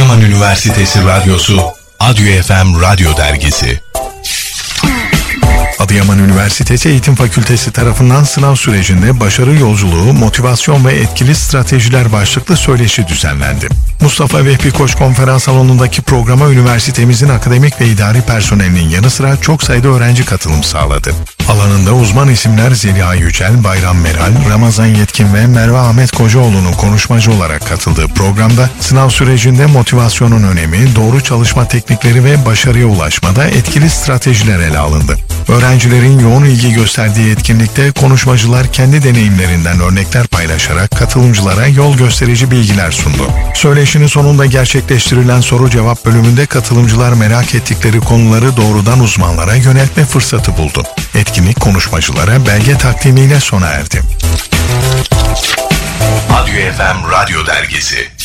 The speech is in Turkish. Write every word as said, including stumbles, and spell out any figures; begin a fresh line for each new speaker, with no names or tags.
Adıyaman Üniversitesi Radyosu, Adyo F M Radyo Dergisi. Adıyaman Üniversitesi Eğitim Fakültesi tarafından sınav sürecinde başarı yolculuğu, motivasyon ve etkili stratejiler başlıklı söyleşi düzenlendi. Mustafa Vehbi Koç Konferans Salonu'ndaki programa üniversitemizin akademik ve idari personelinin yanı sıra çok sayıda öğrenci katılım sağladı. Alanında uzman isimler Zeliha Yücel, Bayram Meral, Ramazan Yetkin ve Merve Ahmet Kocaoğlu'nun konuşmacı olarak katıldığı programda sınav sürecinde motivasyonun önemi, doğru çalışma teknikleri ve başarıya ulaşmada etkili stratejiler ele alındı. Öğrencilerin yoğun ilgi gösterdiği etkinlikte konuşmacılar kendi deneyimlerinden örnekler paylaşarak katılımcılara yol gösterici bilgiler sundu. Söyleşinin sonunda gerçekleştirilen soru cevap bölümünde katılımcılar merak ettikleri konuları doğrudan uzmanlara yöneltme fırsatı buldu. Etkinlik konuşmacılara belge takdimiyle sona erdi. Adyo F M Radyo Dergisi.